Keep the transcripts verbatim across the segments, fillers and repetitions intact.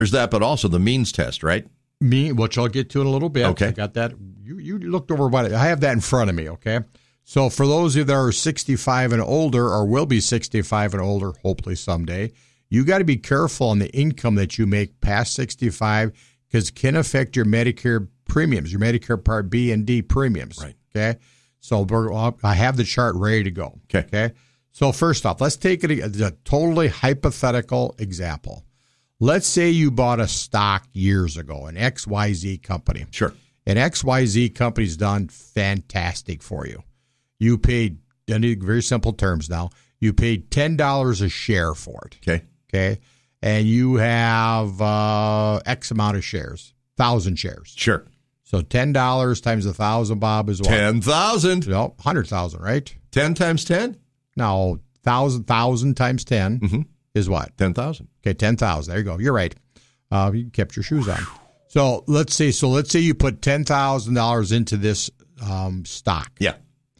There's that, but also the means test, right? Me, which I'll get to in a little bit. Okay. I got that. You you looked over what I have that in front of me, okay? So for those of you that are sixty-five and older or will be sixty-five and older, hopefully someday, you got to be careful on the income that you make past sixty-five because it can affect your Medicare premiums, your Medicare Part B and D premiums. Right. Okay. So we're, I have the chart ready to go. Okay. Okay. So first off, let's take it a, a totally hypothetical example. Let's say you bought a stock years ago, an X Y Z company. Sure. An X Y Z company's done fantastic for you. You paid, in very simple terms now, you paid ten dollars a share for it. Okay. Okay. And you have uh, X amount of shares, one thousand shares. Sure. So ten dollars times one thousand, Bob, is what? ten thousand. No, one hundred thousand, right? ten times ten? No, one thousand, one thousand times ten Mm-hmm. is what? ten thousand. Okay, ten thousand. There you go. You're right. Uh, you kept your shoes on. So let's say so let's say you put ten thousand dollars into this um, stock. Yeah.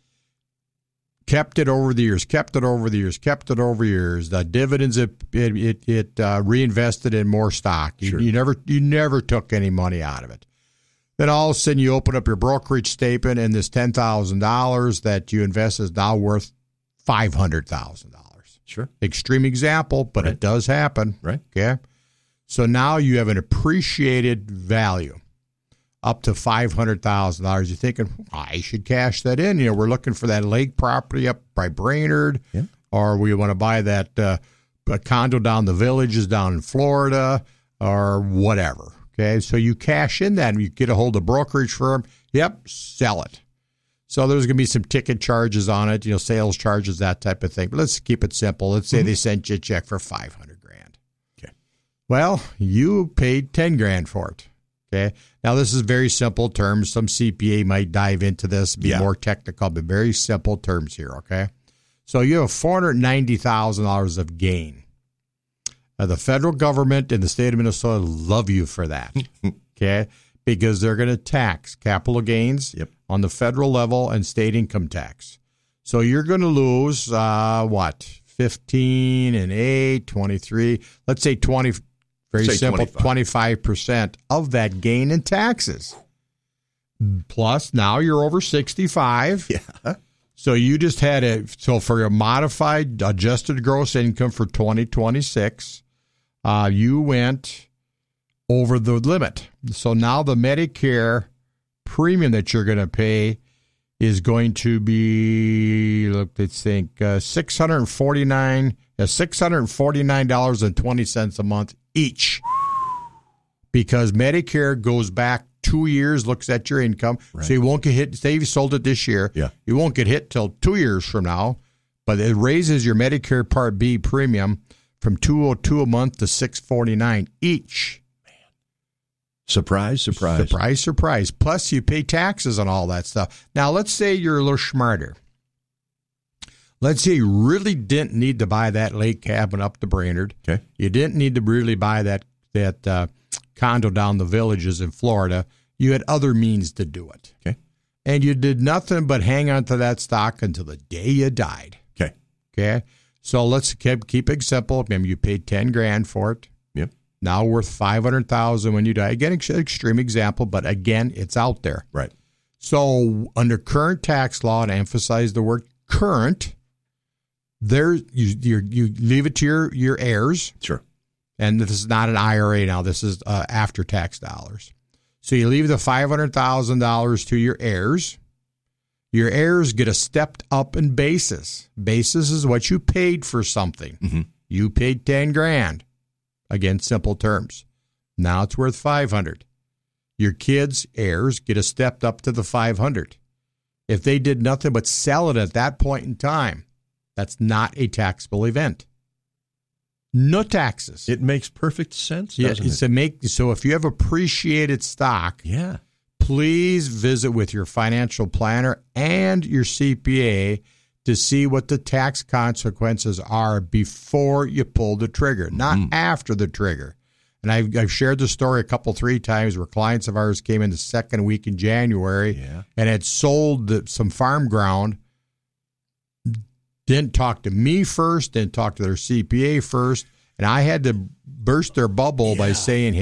Kept it over the years, kept it over the years, kept it over years. The dividends, it it it, it uh, reinvested in more stock. You, Sure. you never you never took any money out of it. Then all of a sudden you open up your brokerage statement and this ten thousand dollars that you invest is now worth five hundred thousand dollars. Sure. Extreme example, but Right. it does happen. Right. Okay. So now you have an appreciated value up to five hundred thousand dollars. You're thinking, I should cash that in. You know, we're looking for that lake property up by Brainerd, Yeah. or we want to buy that uh, a condo down the Villages down in Florida, or whatever. Okay, so you cash in that and you get a hold of a brokerage firm. Yep, sell it. So there's going to be some ticket charges on it, you know, sales charges, that type of thing. But let's keep it simple. Let's say Mm-hmm. they sent you a check for five hundred grand. Okay. Well, you paid ten grand for it. Okay. Now this is very simple terms. Some C P A might dive into this, be Yeah. more technical, but very simple terms here. Okay. So you have four hundred ninety thousand dollars of gain. Uh, the federal government and the state of Minnesota love you for that. Okay. Because they're going to tax capital gains Yep. on the federal level and state income tax. So you're going to lose, uh, what, fifteen and eight, twenty-three, let's say twenty, very Say simple, twenty-five. twenty-five percent of that gain in taxes. Plus, now you're over sixty-five. Yeah. So you just had a, so for your modified adjusted gross income for twenty twenty-six, uh, you went over the limit. So now the Medicare premium that you're going to pay is going to be, look, let's think, uh, six hundred forty-nine, uh, six hundred forty-nine dollars and twenty cents a month each. Because Medicare goes back two years, looks at your income. Right. So you won't get hit, say you sold it this year. Yeah. You won't get hit till two years from now, but it raises your Medicare Part B premium from two oh two a month to six forty-nine each. Surprise, surprise. Surprise, surprise. Plus, you pay taxes on all that stuff. Now, let's say you're a little smarter. Let's say you really didn't need to buy that lake cabin up to Brainerd. Okay. You didn't need to really buy that that uh, condo down the Villages in Florida. You had other means to do it. Okay. And you did nothing but hang on to that stock until the day you died. Okay. Okay. So let's keep, keep it simple. Maybe you paid ten grand for it. Yep. Now worth five hundred thousand when you die. Again, ex- extreme example, but again, it's out there. Right. So under current tax law, and I emphasize the word current, there you you you leave it to your, your heirs. Sure. And this is not an I R A now. This is uh, after tax dollars. So you leave the five hundred thousand dollars to your heirs. Your heirs get a stepped up in basis. Basis is what you paid for something. Mm-hmm. You paid ten grand. Again, simple terms. Now it's worth five hundred. Your kids' heirs get a stepped up to the five hundred. If they did nothing but sell it at that point in time, that's not a taxable event. No taxes. It makes perfect sense, Yeah, doesn't it's it? a make, so if you have appreciated stock, Yeah. please visit with your financial planner and your C P A to see what the tax consequences are before you pull the trigger, not Mm-hmm. after the trigger. And I've, I've shared the story a couple, three times where clients of ours came in the second week in January Yeah. and had sold the, some farm ground, didn't talk to me first, didn't talk to their C P A first, And I had to burst their bubble by saying,